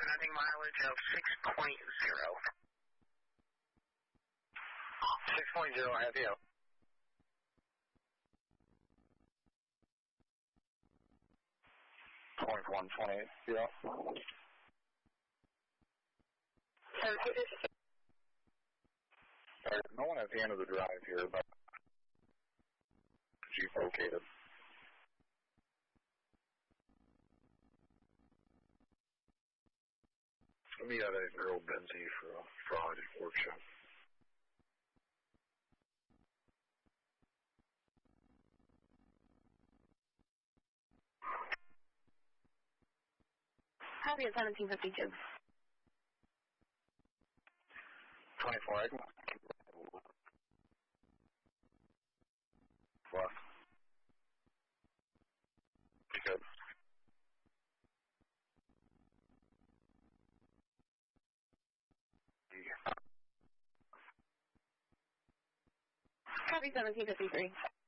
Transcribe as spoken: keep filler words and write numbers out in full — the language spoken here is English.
Presenting mileage of six point zero. six point zero, I have you. Point one twenty-eight, yeah. There's no one at the end of the drive here, but Jeep located. Let me out a girl Benzie for a fraud workshop. Copy at seventeen fifty-two. twenty-four, I can. Left. Good. Copy seventeen fifty-three.